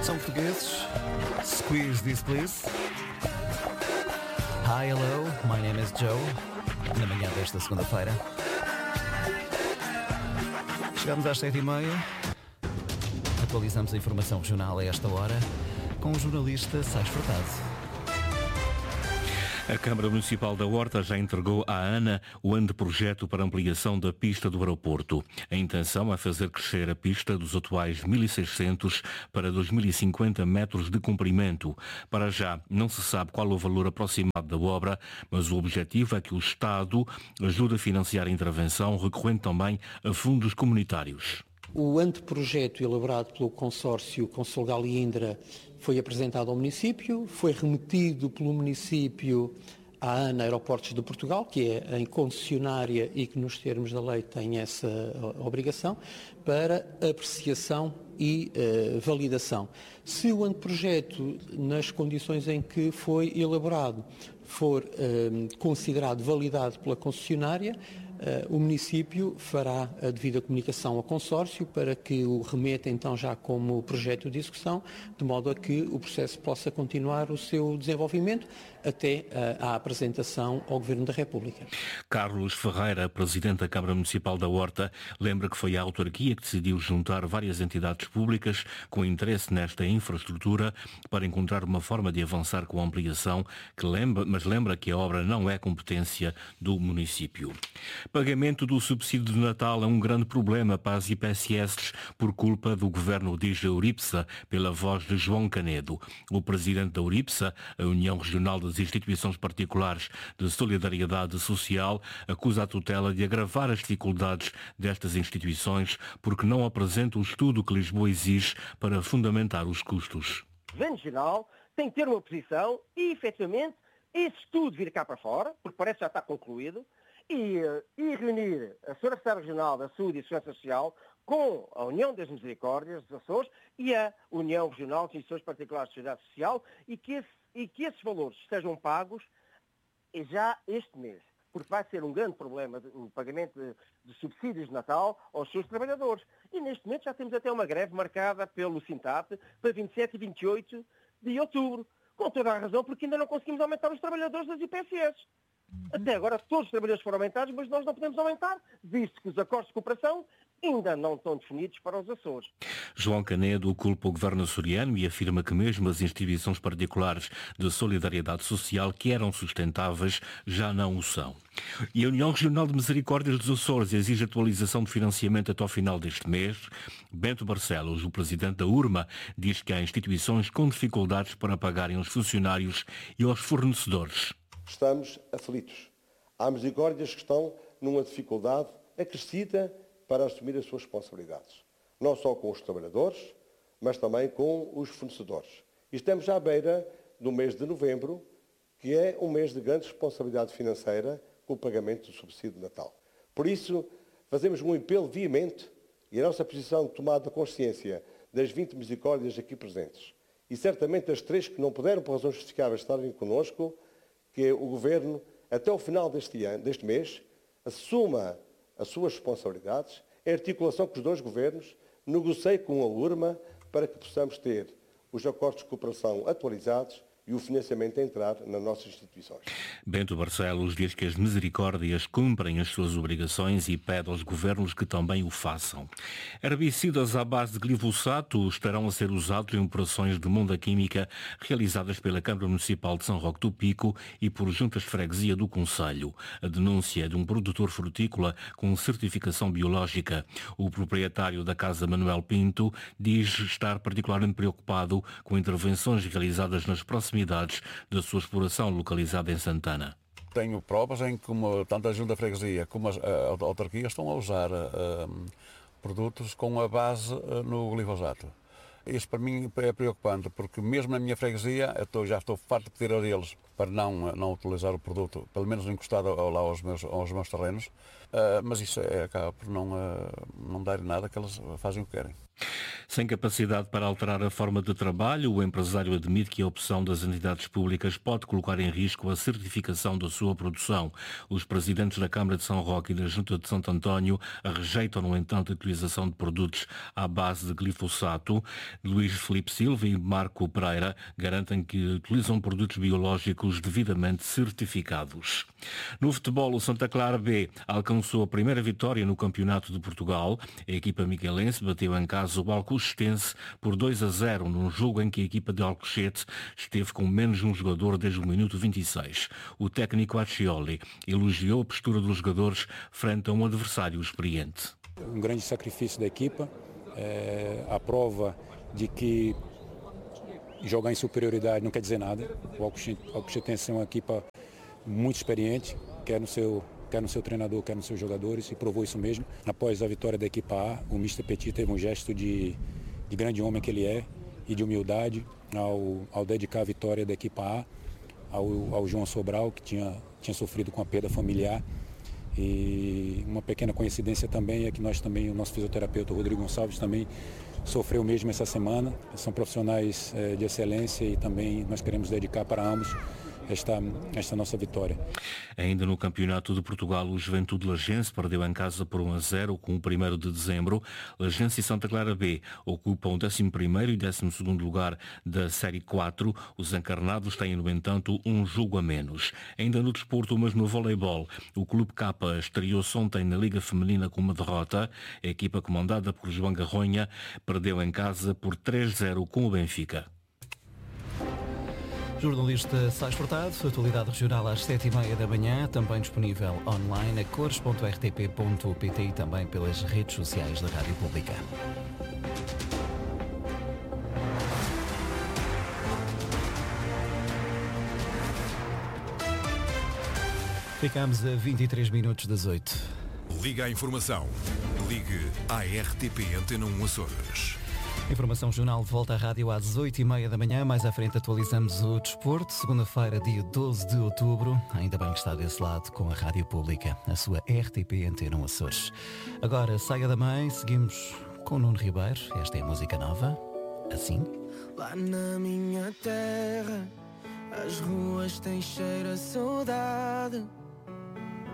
São portugueses. Squeeze this, please. Hi, hello, my name is Joe. Na manhã desta segunda-feira. Chegamos às 7h30. Atualizamos a informação regional a esta hora com o jornalista Sais Furtado. A Câmara Municipal da Horta já entregou à ANA o anteprojeto para ampliação da pista do aeroporto. A intenção é fazer crescer a pista dos atuais 1.600 para 2.050 metros de comprimento. Para já, não se sabe qual o valor aproximado da obra, mas o objetivo é que o Estado ajude a financiar a intervenção, recorrendo também a fundos comunitários. O anteprojeto elaborado pelo consórcio Conselgal e Indra foi apresentado ao município, foi remetido pelo município à ANA Aeroportos de Portugal, que é a concessionária e que nos termos da lei tem essa obrigação, para apreciação e validação. Se o anteprojeto, nas condições em que foi elaborado, for considerado validado pela concessionária, o município fará a devida comunicação ao consórcio para que o remeta então já como projeto de execução, de modo a que o processo possa continuar o seu desenvolvimento até à apresentação ao Governo da República. Carlos Ferreira, Presidente da Câmara Municipal da Horta, lembra que foi a autarquia que decidiu juntar várias entidades públicas com interesse nesta infraestrutura para encontrar uma forma de avançar com a ampliação, mas lembra que a obra não é competência do município. Pagamento do subsídio de Natal é um grande problema para as IPSS por culpa do governo, diz a Euripsa, pela voz de João Canedo. O presidente da Euripsa, a União Regional das Instituições Particulares de Solidariedade Social, acusa a tutela de agravar as dificuldades destas instituições porque não apresenta o estudo que Lisboa exige para fundamentar os custos. O Governo Regional tem que ter uma posição e, efetivamente, esse estudo vir cá para fora, porque parece que já está concluído, e reunir a Senhora Secretária Regional da Saúde e Segurança Social com a União das Misericórdias dos Açores e a União Regional de Instituições Particulares de Sociedade Social e que esses valores sejam pagos já este mês, porque vai ser um grande problema o pagamento de subsídios de Natal aos seus trabalhadores. E neste momento já temos até uma greve marcada pelo Sintap para 27 e 28 de outubro, com toda a razão, porque ainda não conseguimos aumentar os trabalhadores das IPSS. Até agora todos os trabalhadores foram aumentados, mas nós não podemos aumentar, visto que os acordos de cooperação ainda não estão definidos para os Açores. João Canedo culpa o governo açoriano e afirma que mesmo as instituições particulares de solidariedade social que eram sustentáveis já não o são. E a União Regional de Misericórdias dos Açores exige atualização de financiamento até ao final deste mês. Bento Barcelos, o presidente da URMA, diz que há instituições com dificuldades para pagarem aos funcionários e aos fornecedores. Estamos aflitos. Há misericórdias que estão numa dificuldade acrescida para assumir as suas responsabilidades. Não só com os trabalhadores, mas também com os fornecedores. E estamos à beira do mês de novembro, que é um mês de grande responsabilidade financeira com o pagamento do subsídio de Natal. Por isso, fazemos um apelo veemente e a nossa posição de tomada de consciência das 20 misericórdias aqui presentes e certamente das 3 que não puderam, por razões justificáveis, estarem connosco, que o Governo, até o final deste mês, assuma as suas responsabilidades, em articulação com os dois Governos, negocie com a URMA para que possamos ter os acordos de cooperação atualizados e o financiamento a entrar nas nossas instituições. Bento Barcelos diz que as misericórdias cumprem as suas obrigações e pede aos governos que também o façam. Herbicidas à base de glifosato estarão a ser usados em operações de monda química realizadas pela Câmara Municipal de São Roque do Pico e por juntas de freguesia do concelho. A denúncia é de um produtor frutícola com certificação biológica. O proprietário da Casa Manuel Pinto diz estar particularmente preocupado com intervenções realizadas nas proximidades da sua exploração localizada em Santana. Tenho provas em que tanto a Junta de Freguesia como a autarquia estão a usar produtos com a base no glifosato. Isso para mim é preocupante, porque mesmo na minha freguesia já estou farto de pedir a eles para não utilizar o produto, pelo menos encostado lá aos meus terrenos, mas isso acaba por não dar nada, que eles fazem o que querem. Sem capacidade para alterar a forma de trabalho, o empresário admite que a opção das entidades públicas pode colocar em risco a certificação da sua produção. Os presidentes da Câmara de São Roque e da Junta de Santo António rejeitam, no entanto, a utilização de produtos à base de glifosato. Luís Filipe Silva e Marco Pereira garantem que utilizam produtos biológicos devidamente certificados. No futebol, o Santa Clara B alcançou a primeira vitória no Campeonato de Portugal. A equipa miquelense bateu em casa o Alcochetense por 2-0 num jogo em que a equipa de Alcochete esteve com menos um jogador desde o minuto 26. O técnico Accioli elogiou a postura dos jogadores frente a um adversário experiente. Um grande sacrifício da equipa, a prova de que jogar em superioridade não quer dizer nada. O Alcochetense é uma equipa muito experiente, quer no seu treinador, quer nos seus jogadores, e provou isso mesmo. Após a vitória da equipa A, o Mr. Petit teve um gesto de grande homem que ele é e de humildade ao dedicar a vitória da equipa A ao João Sobral, que tinha sofrido com a perda familiar. E uma pequena coincidência também é que o nosso fisioterapeuta Rodrigo Gonçalves também sofreu mesmo essa semana. São profissionais de excelência e também nós queremos dedicar para ambos esta nossa vitória. Ainda no Campeonato de Portugal, o Juventude Lagense perdeu em casa por 1-0 com o 1º de dezembro. Lagense e Santa Clara B ocupam o 11º e 12º lugar da Série 4. Os encarnados têm, no entanto, um jogo a menos. Ainda no desporto, mas no voleibol, o Clube K estreou-se ontem na Liga Feminina com uma derrota. A equipa comandada por João Garronha perdeu em casa por 3-0 com o Benfica. Jornalista Sais Furtado, atualidade regional às 7h30 da manhã, também disponível online a cores.rtp.pt e também pelas redes sociais da Rádio Pública. Ficamos a 23 minutos das 8. Liga à informação. Ligue à RTP Antena 1 Açores. Informação Jornal volta à rádio às 8h30 da manhã. Mais à frente atualizamos o desporto. Segunda-feira, dia 12 de outubro. Ainda bem que está desse lado com a Rádio Pública, a sua RTP Antena 1 Açores. Agora, Saia da Mãe. Seguimos com Nuno Ribeiro. Esta é a música nova. Assim. Lá na minha terra, as ruas têm cheiro a saudade.